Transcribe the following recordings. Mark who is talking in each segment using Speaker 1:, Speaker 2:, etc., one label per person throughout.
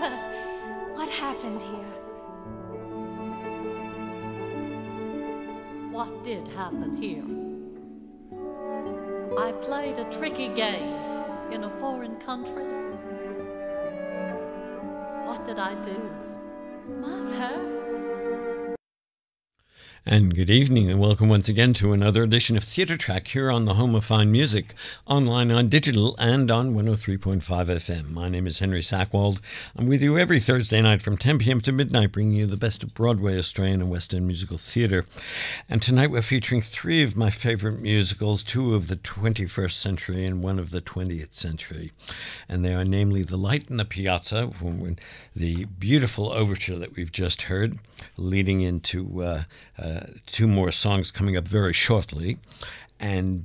Speaker 1: What happened here?
Speaker 2: What did happen here? I played a tricky game in a foreign country. What did I do?
Speaker 1: Mother?
Speaker 3: And good evening, and welcome once again to another edition of Theatre Track here on the Home of Fine Music, online, on digital, and on 103.5 FM. My name is Henry Sackwald. I'm with you every Thursday night from 10 p.m. to midnight, bringing you the best of Broadway, Australian, and West End musical theatre. And tonight we're featuring three of my favourite musicals, two of the 21st century and one of the 20th century. And they are namely The Light in the Piazza, from the beautiful overture that we've just heard, leading into two more songs coming up very shortly, and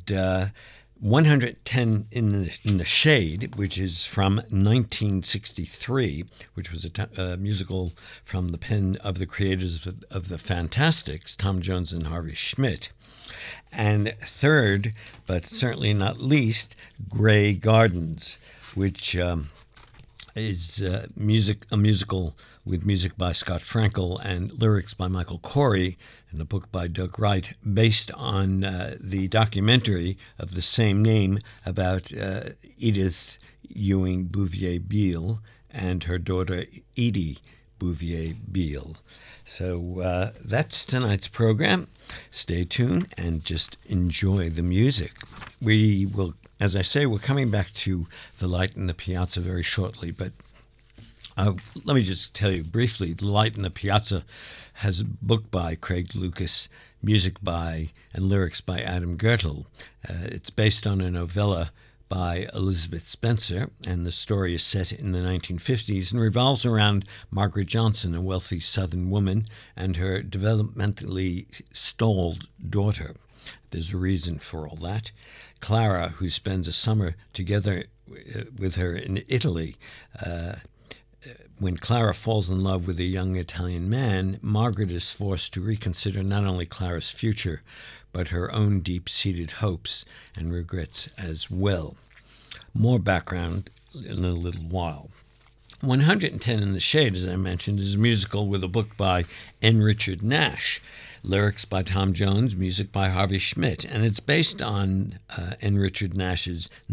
Speaker 3: 110 in the Shade, which is from 1963, which was a musical from the pen of the creators of the Fantastics, Tom Jones and Harvey Schmidt. And third, but certainly not least, Grey Gardens, which is a musical with music by Scott Frankel and lyrics by Michael Corey, and a book by Doug Wright, based on the documentary of the same name about Edith Ewing Bouvier Beale and her daughter Edie Bouvier Beale. So that's tonight's program. Stay tuned and just enjoy the music. We will, as I say, we're coming back to The Light in the Piazza very shortly, but let me just tell you briefly, The Light in the Piazza has a book by Craig Lucas, music by and lyrics by Adam Gertel. It's based on a novella by Elizabeth Spencer, and the story is set in the 1950s and revolves around Margaret Johnson, a wealthy Southern woman, and her developmentally stalled daughter. There's a reason for all that. Clara, who spends a summer together with her in Italy, when Clara falls in love with a young Italian man, Margaret is forced to reconsider not only Clara's future, but her own deep-seated hopes and regrets as well. More background in a little while. 110 in the Shade, as I mentioned, is a musical with a book by N. Richard Nash, lyrics by Tom Jones, music by Harvey Schmidt, and it's based on N. Richard Nash's